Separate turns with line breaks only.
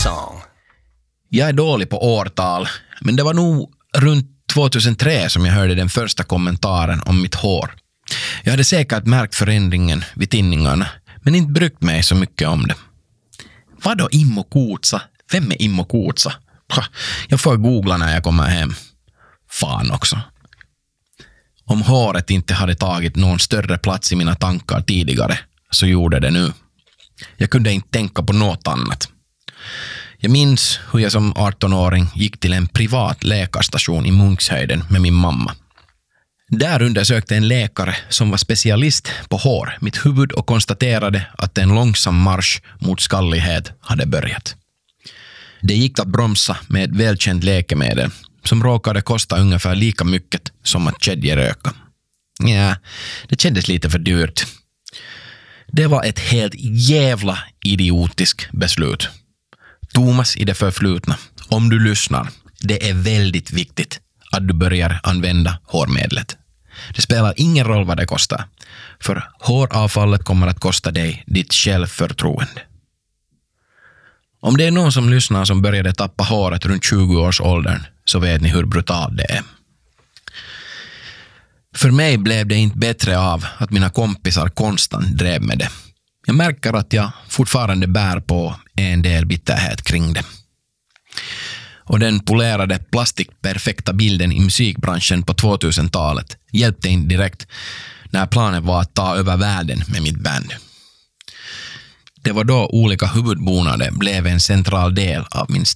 song.
Jag är dålig på årtal, men det var nog runt 2003 som jag hörde den första kommentaren om mitt hår. Jag hade säkert märkt förändringen vid tinningarna, men inte brytt mig så mycket om det. Vad då Immo Kuutsa? Vem är Immo Kuutsa? Jag får googla när jag kommer hem. Fan också. Om håret inte hade tagit någon större plats i mina tankar tidigare, så gjorde det nu. Jag kunde inte tänka på något annat. Jag minns hur jag som 18-åring gick till en privat läkarstation i Munkshöjden med min mamma. Där undersökte en läkare som var specialist på hår mitt huvud och konstaterade att en långsam marsch mot skallighet hade börjat. Det gick att bromsa med ett välkänt läkemedel som råkade kosta ungefär lika mycket som att kedjeröka. Ja, det kändes lite för dyrt. Det var ett helt jävla idiotiskt beslut. Thomas i det förflutna, om du lyssnar, det är väldigt viktigt att du börjar använda hårmedlet. Det spelar ingen roll vad det kostar, för håravfallet kommer att kosta dig ditt självförtroende. Om det är någon som lyssnar som började tappa håret runt 20-årsåldern, så vet ni hur brutalt det är. För mig blev det inte bättre av att mina kompisar konstant drev med det. Jag märker att jag fortfarande bär på en del bitterhet kring det. Och den polerade plastikperfekta bilden i musikbranschen på 2000-talet hjälpte inte direkt när planen var att ta över världen med mitt band. Det var då olika huvudbonader blev en central del av min